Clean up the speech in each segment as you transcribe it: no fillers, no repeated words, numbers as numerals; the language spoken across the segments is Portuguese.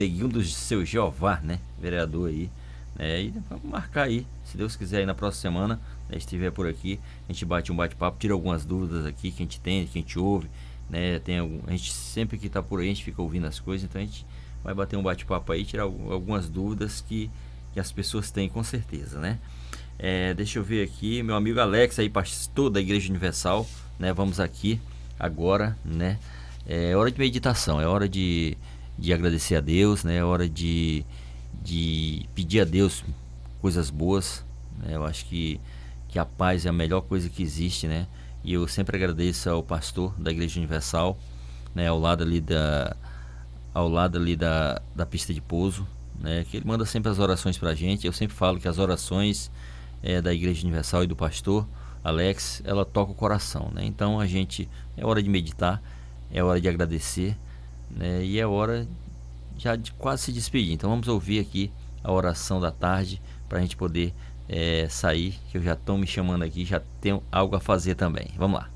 Segundo seu Jeová, né? Vereador aí. E vamos marcar aí, se Deus quiser, aí na próxima semana, né, estiver por aqui, a gente bate um bate-papo, tira algumas dúvidas aqui que a gente tem, que a gente ouve, né? A gente sempre que tá por aí, a gente fica ouvindo as coisas, então a gente vai bater um bate-papo aí, tirar algumas dúvidas que as pessoas têm, com certeza, né? Deixa eu ver aqui, meu amigo Alex aí, pastor da Igreja Universal, né? Vamos aqui agora, né? É hora de meditação, é hora de agradecer a Deus, né? É hora de pedir a Deus coisas boas, né? Eu acho que a paz é a melhor coisa que existe, né? E eu sempre agradeço ao pastor da Igreja Universal, né? Ao lado ali da pista de pouso, né? Que ele manda sempre as orações pra gente. Eu sempre falo que as orações da Igreja Universal e do pastor Alex, ela toca o coração, né? Então é hora de meditar, é hora de agradecer, né? E é hora já de quase se despedir. Então vamos ouvir aqui a oração da tarde para a gente poder sair, que eu já estão me chamando aqui, já tenho algo a fazer também. Vamos lá.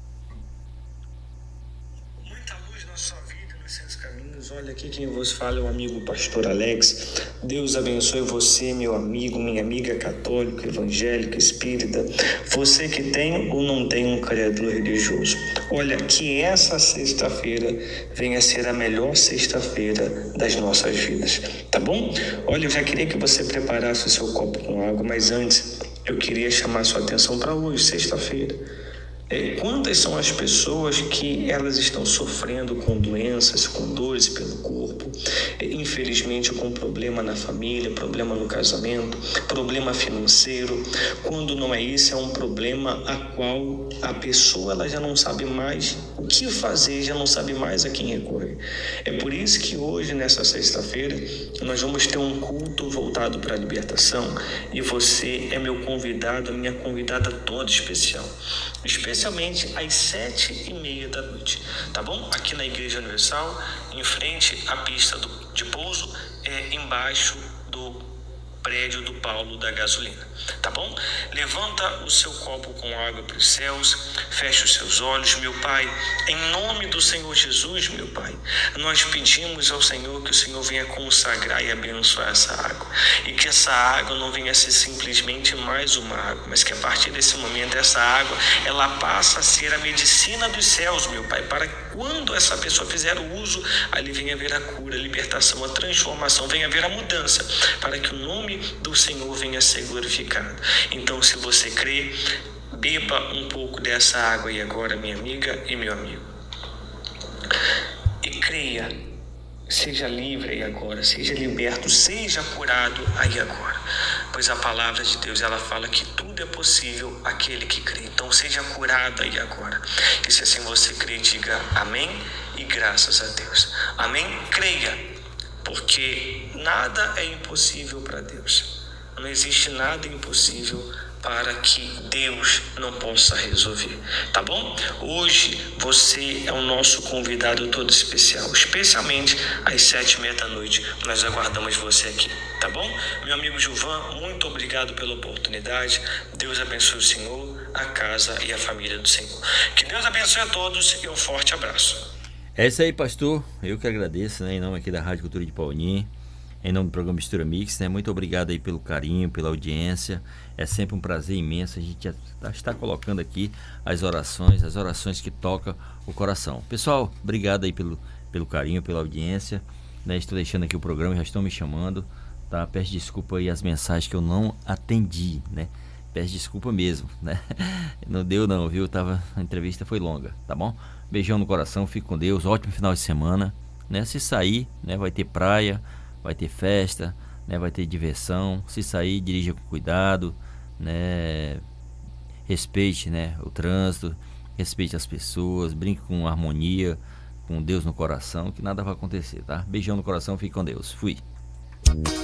Muita luz na sua vida, nos seus caminhos. Olha aqui quem vos fala é o amigo pastor Alex. Deus abençoe você, meu amigo, minha amiga católica, evangélica, espírita, você que tem ou não tem um criador religioso. Olha, que essa sexta-feira venha a ser a melhor sexta-feira das nossas vidas, tá bom? Olha, eu já queria que você preparasse o seu copo com água, mas antes eu queria chamar sua atenção para hoje, sexta-feira. Quantas são as pessoas que elas estão sofrendo com doenças, com dores pelo corpo, infelizmente com problema na família, problema no casamento, problema financeiro, quando não é isso, é um problema a qual a pessoa ela já não sabe mais o que fazer, já não sabe mais a quem recorrer. É por isso que hoje, nessa sexta-feira, nós vamos ter um culto voltado para a libertação e você é meu convidado, minha convidada toda especialmente às 7h30 da noite, tá bom? Aqui na Igreja Universal, em frente à pista de pouso, embaixo do prédio do Paulo da Gasolina, tá bom? Levanta o seu copo com água para os céus, fecha os seus olhos, meu Pai, em nome do Senhor Jesus, meu Pai, nós pedimos ao Senhor que o Senhor venha consagrar e abençoar essa água, e que essa água não venha ser simplesmente mais uma água, mas que a partir desse momento essa água, ela passa a ser a medicina dos céus, meu Pai, para quando essa pessoa fizer o uso, ali venha haver a cura, a libertação, a transformação, venha haver a mudança, para que o nome do Senhor venha a ser glorificado. Então, se você crê, beba um pouco dessa água aí agora, minha amiga e meu amigo, e creia, seja livre aí agora, seja liberto, seja curado aí agora, pois a palavra de Deus, ela fala que tudo é possível àquele que crê. Então seja curado aí agora, e se assim você crê, diga amém e graças a Deus. Amém? Creia, porque nada é impossível para Deus. Não existe nada impossível para que Deus não possa resolver, tá bom? Hoje você é o nosso convidado todo especial, especialmente às 7h30 da noite, nós aguardamos você aqui, tá bom? Meu amigo Gilvan, muito obrigado pela oportunidade, Deus abençoe o Senhor, a casa e a família do Senhor. Que Deus abençoe a todos e um forte abraço. É isso aí, pastor, eu que agradeço, né, em nome aqui da Rádio Cultura de Paulinho, em nome do programa Mistura Mix, né? Muito obrigado aí pelo carinho, pela audiência. É sempre um prazer imenso a gente estar colocando aqui as orações que tocam o coração. Pessoal, obrigado aí pelo carinho, pela audiência, né? Estou deixando aqui o programa, já estão me chamando, tá? Peço desculpa aí as mensagens que eu não atendi, né? Peço desculpa mesmo, né? Não deu não, viu? A entrevista foi longa, tá bom? Beijão no coração, fique com Deus, ótimo final de semana, né? Se sair, né? Vai ter praia, vai ter festa, né? Vai ter diversão. Se sair, dirija com cuidado, né? Respeite, né? O trânsito, respeite as pessoas, brinque com harmonia, com Deus no coração, que nada vai acontecer, tá? Beijão no coração, fique com Deus. Fui.